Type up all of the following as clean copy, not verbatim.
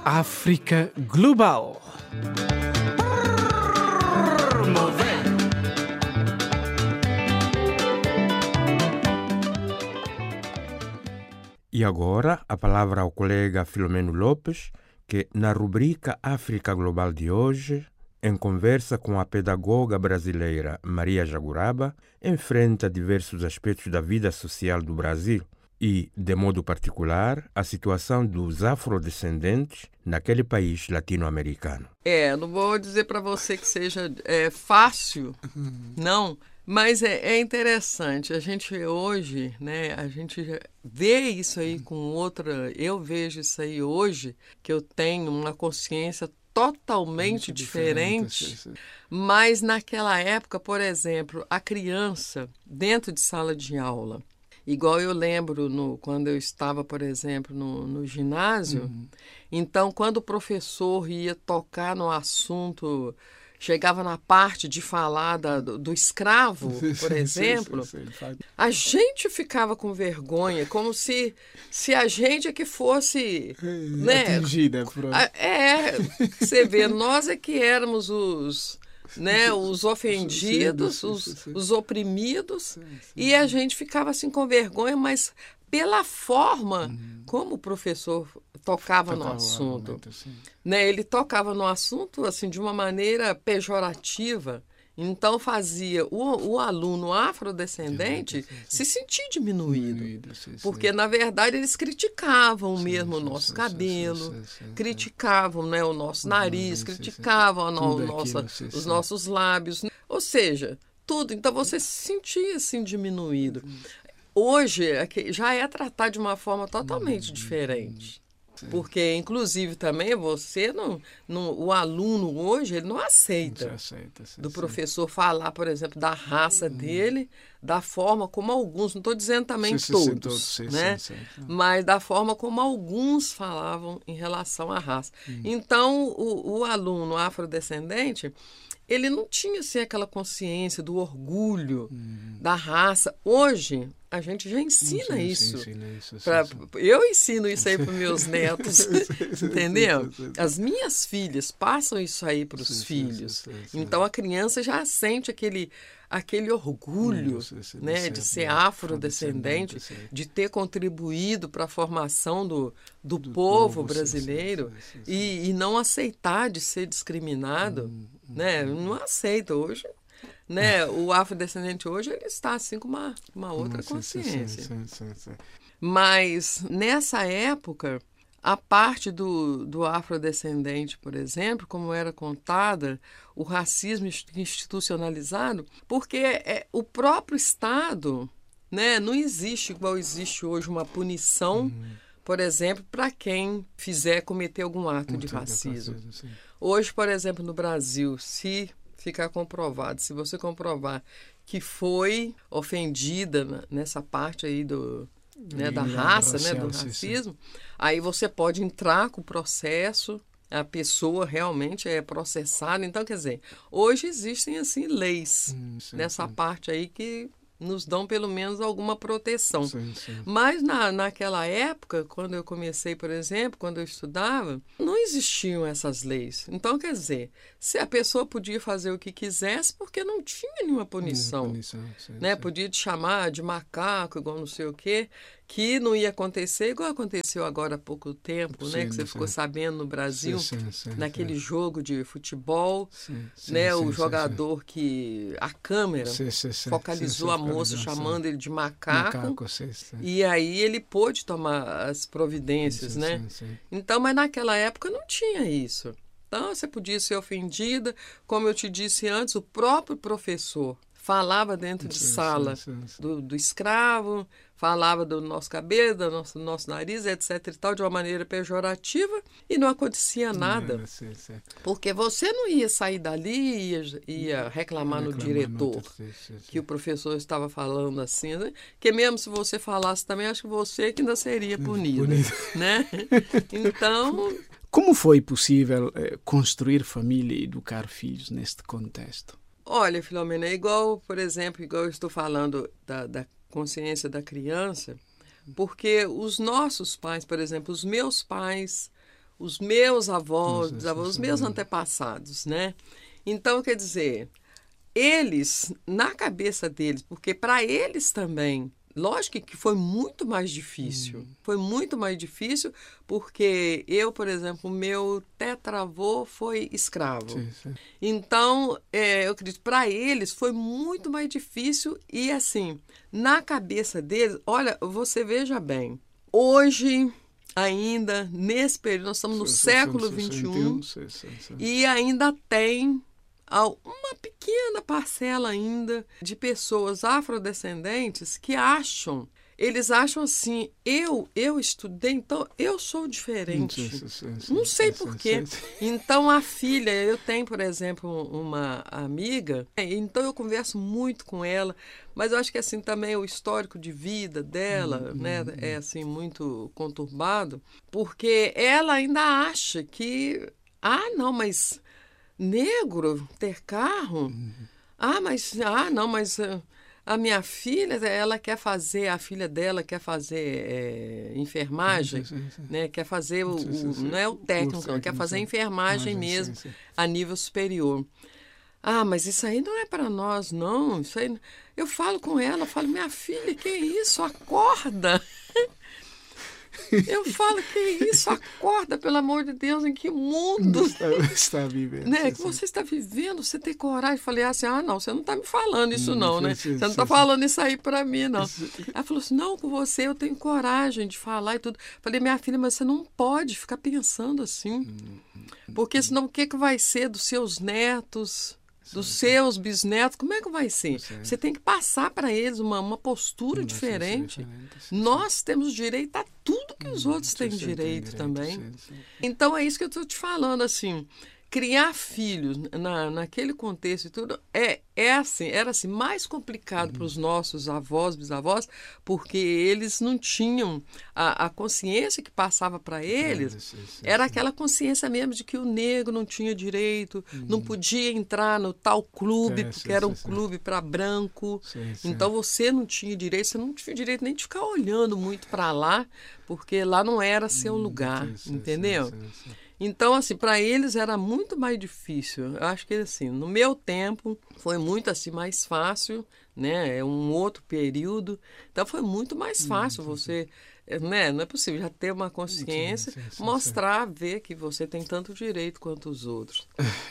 África Global. E agora, a palavra ao colega Filomeno Lopes, que na rubrica África Global de hoje, em conversa com a pedagoga brasileira Maria Jaguraba, enfrenta diversos aspectos da vida social do Brasil e, de modo particular, a situação dos afrodescendentes naquele país latino-americano. Não vou dizer para você que seja fácil, não. Mas é interessante, a gente hoje, né, a gente vê isso aí com outra, eu vejo isso aí hoje, que eu tenho uma consciência totalmente diferente, mas naquela época, por exemplo, a criança dentro de sala de aula, igual eu lembro quando eu estava, por exemplo, no ginásio, então quando o professor ia tocar no assunto, chegava na parte de falar do escravo, por exemplo, a gente ficava com vergonha, como se a gente é que fosse atingida. Você vê, nós é que éramos os ofendidos, os oprimidos, e a gente ficava assim com vergonha, mas pela forma como o professor tocava no assunto. Ele tocava no assunto assim, de uma maneira pejorativa, então fazia o aluno afrodescendente se sentir diminuído, porque na verdade eles criticavam mesmo o nosso cabelo, criticavam o nosso nariz, criticavam os nossos lábios, ou seja, tudo. Então você se sentia assim diminuído. Hoje já é tratado de uma forma totalmente diferente. Porque, inclusive, também o aluno hoje, ele não aceita do professor falar, por exemplo, da raça dele, da forma como alguns, não estou dizendo também todos, né? Mas da forma como alguns falavam em relação à raça. Então, o aluno afrodescendente, ele não tinha assim, aquela consciência do orgulho da raça. Hoje, a gente já ensina isso. Eu ensino isso aí para os meus netos, entendeu? As minhas filhas passam isso aí para os filhos. Então, a criança já sente aquele orgulho de ser afrodescendente, de ter contribuído para a formação do povo brasileiro e não aceitar de ser discriminado. Não aceita hoje. O afrodescendente hoje ele está assim com uma outra consciência. Mas nessa época, a parte do afrodescendente, por exemplo, como era contada, o racismo institucionalizado, porque o próprio Estado, não existe igual existe hoje uma punição, por exemplo, para quem cometer algum ato de racismo. Hoje, por exemplo, no Brasil, se ficar comprovado, se você comprovar que foi ofendida nessa parte aí da raça, do racismo, aí você pode entrar com o processo, a pessoa realmente é processada. Então, quer dizer, hoje existem assim leis nessa parte aí que nos dão pelo menos alguma proteção. Mas naquela época, quando eu comecei, por exemplo, quando eu estudava, não existiam essas leis. Então, quer dizer, se a pessoa podia fazer o que quisesse, porque não tinha nenhuma punição. Podia te chamar de macaco, igual não sei o quê, que não ia acontecer, igual aconteceu agora há pouco tempo, que você ficou sabendo no Brasil, naquele jogo de futebol, o jogador que a câmera focalizou a moça chamando ele de macaco, e aí ele pôde tomar as providências, Então, mas naquela época não tinha isso. Então, você podia ser ofendida, como eu te disse antes, o próprio professor falava dentro de sala do escravo, falava do nosso cabelo, do nosso nariz, etc. e tal, de uma maneira pejorativa, e não acontecia nada. Porque você não ia sair dali e ia reclamar no diretor que o professor estava falando assim, que mesmo se você falasse também, acho que você que ainda seria punido. Então... Como foi possível construir família e educar filhos neste contexto? Olha, Filomena, é igual, por exemplo, igual eu estou falando da consciência da criança, porque os nossos pais, por exemplo, os meus pais, os meus avós, bisavós, os meus antepassados, né? Então, quer dizer, eles, na cabeça deles, porque para eles também, lógico que foi muito mais difícil. Foi muito mais difícil porque eu, por exemplo, o meu tetravô foi escravo. Sim. Então, eu acredito, para eles foi muito mais difícil e, assim, na cabeça deles, olha, você veja bem, hoje, ainda, nesse período, nós estamos no século XXI e ainda tem uma pequena parcela ainda de pessoas afrodescendentes que eles acham assim, eu estudei, então eu sou diferente. Não sei por quê. Então a filha, eu tenho, por exemplo, uma amiga, então eu converso muito com ela, mas eu acho que assim também o histórico de vida dela, né, é assim muito conturbado, porque ela ainda acha que, não, mas negro ter carro? Não, mas a minha filha, ela quer fazer, a filha dela quer fazer enfermagem, né? Quer fazer não é o técnico, não, quer fazer enfermagem mesmo, a nível superior. Mas isso aí não é para nós, não. Isso aí... Eu falo com ela, eu falo, minha filha, que isso? Acorda! Eu falo, que isso? Acorda, pelo amor de Deus, em que mundo está vivendo, né? Que você está vivendo, você tem coragem. Falei assim, não, você não está me falando isso não, né? Você não está falando isso aí para mim, não. Ela falou assim, não, com você eu tenho coragem de falar e tudo. Falei, minha filha, mas você não pode ficar pensando assim. Porque senão o que vai ser dos seus netos... dos seus bisnetos, como é que vai ser? Você tem que passar para eles uma postura diferente. Nós temos direito a tudo que os outros têm direito também. Então, é isso que eu estou te falando, assim, criar filhos naquele contexto e tudo era assim, mais complicado para os nossos avós, bisavós, porque eles não tinham a consciência que passava para eles, era aquela consciência mesmo de que o negro não tinha direito, não podia entrar no tal clube, porque era um clube para branco, então você não tinha direito, você não tinha direito nem de ficar olhando muito para lá, porque lá não era seu lugar, entendeu? Então, assim, para eles era muito mais difícil. Eu acho que, assim, no meu tempo foi muito, assim, mais fácil, né? É um outro período. Então, foi muito mais fácil você, né? Não é possível já ter uma consciência, mostrar, ver que você tem tanto direito quanto os outros.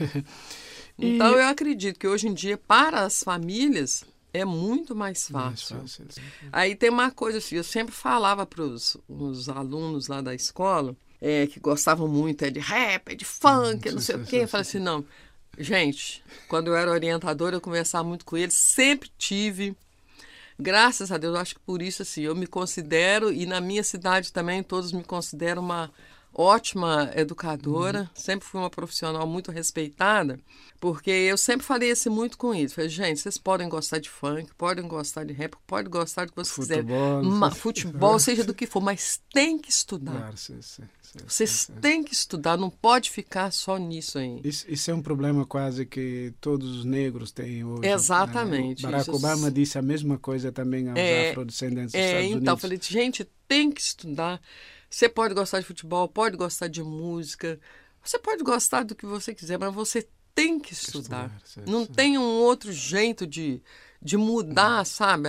Então, eu acredito que hoje em dia, para as famílias, é muito mais fácil. Aí tem uma coisa assim, eu sempre falava para os alunos lá da escola, que gostavam muito de rap, de funk, não sei o quê. Eu falei assim, não, gente, quando eu era orientadora, eu conversava muito com eles, sempre tive, graças a Deus, acho que por isso, assim, eu me considero, e na minha cidade também, todos me consideram uma ótima educadora, sempre fui uma profissional muito respeitada, porque eu sempre falei assim muito com isso. Falei, gente, vocês podem gostar de funk, podem gostar de rap, podem gostar do que vocês quiserem. Futebol, seja do que for, mas tem que estudar. Vocês têm que estudar, não pode ficar só nisso aí. Isso é um problema quase que todos os negros têm hoje. Exatamente. Né? Barack Obama disse a mesma coisa também aos afrodescendentes dos Estados Unidos. Então, eu falei, gente, tem que estudar. Você pode gostar de futebol, pode gostar de música, você pode gostar do que você quiser, mas você tem que estudar. Não tem um outro jeito de mudar, sabe,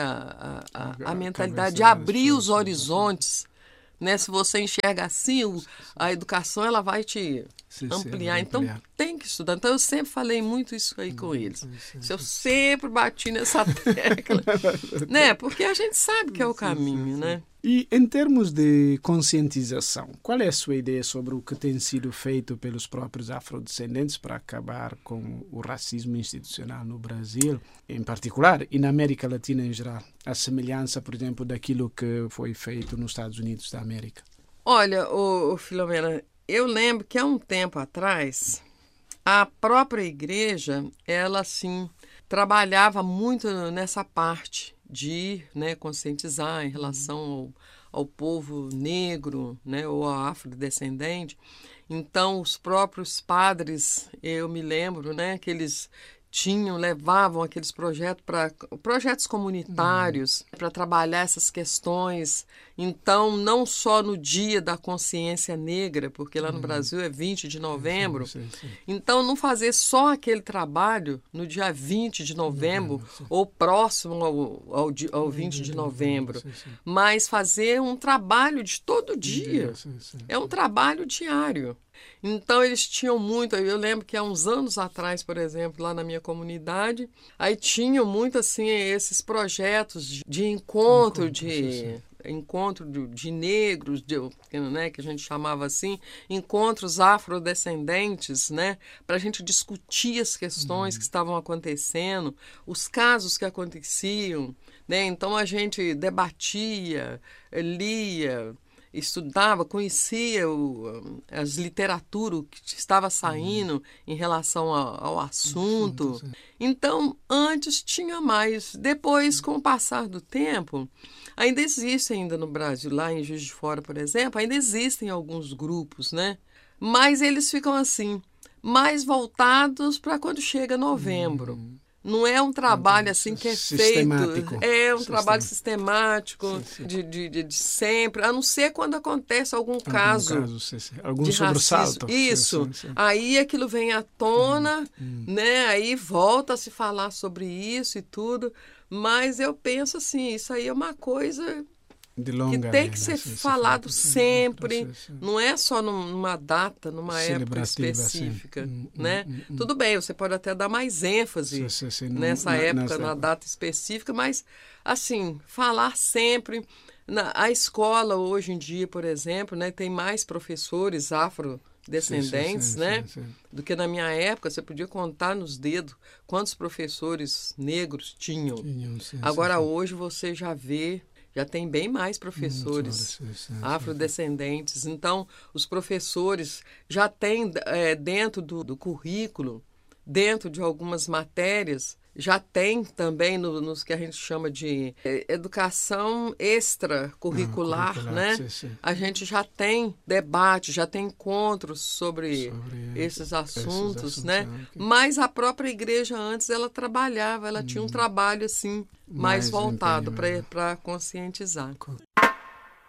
a mentalidade, de abrir os horizontes. Né? Se você enxerga assim, a educação ela vai te ampliar. Então, tem que estudar. Então, eu sempre falei muito isso aí com eles. Eu sempre bati nessa tecla. Né? Porque a gente sabe que é o caminho, né? E em termos de conscientização, qual é a sua ideia sobre o que tem sido feito pelos próprios afrodescendentes para acabar com o racismo institucional no Brasil, em particular, e na América Latina em geral? A semelhança, por exemplo, daquilo que foi feito nos Estados Unidos da América. Olha, Filomena, eu lembro que há um tempo atrás, a própria igreja, ela, assim, trabalhava muito nessa parte de conscientizar em relação ao povo negro, né, ou ao afrodescendente. Então, os próprios padres, eu me lembro, né, que eles levavam aqueles projetos comunitários para trabalhar essas questões. Então, não só no Dia da Consciência Negra, porque lá no Brasil é 20 de novembro, então não fazer só aquele trabalho no dia 20 de novembro ou próximo ao 20 de novembro, mas fazer um trabalho de todo dia. É um trabalho diário. Então, eles tinham muito, eu lembro que há uns anos atrás, por exemplo, lá na minha comunidade, aí tinham muito, assim, esses projetos de encontro de negros, né, que a gente chamava assim, encontros afrodescendentes, né, para a gente discutir as questões que estavam acontecendo, os casos que aconteciam, né, então a gente debatia, lia, estudava, conhecia as literaturas que estava saindo em relação ao assunto. Então, antes tinha mais. Depois, com o passar do tempo, ainda existe ainda no Brasil, lá em Juiz de Fora, por exemplo, ainda existem alguns grupos, né? Mas eles ficam assim, mais voltados para quando chega novembro. Não é um trabalho assim que é feito. É um trabalho sistemático, de sempre, a não ser quando acontece algum caso algum sobressalto. Isso. Aí aquilo vem à tona, né? Aí volta a se falar sobre isso e tudo. Mas eu penso assim, isso aí é uma coisa que tem que ser falado sempre, não é só numa data, numa época específica, né? Tudo bem, você pode até dar mais ênfase nessa época, na data específica, mas, assim, falar sempre. A escola, hoje em dia, por exemplo, né, tem mais professores afrodescendentes, né? Do que na minha época. Você podia contar nos dedos quantos professores negros tinham. Agora, hoje, você já tem bem mais professores afrodescendentes. Então, os professores já têm dentro do currículo, dentro de algumas matérias, já tem também nos que a gente chama de educação extracurricular, né? A gente já tem debate, já tem encontros sobre esses assuntos, né? Mas a própria igreja antes, ela trabalhava, ela tinha um trabalho assim mais voltado para conscientizar.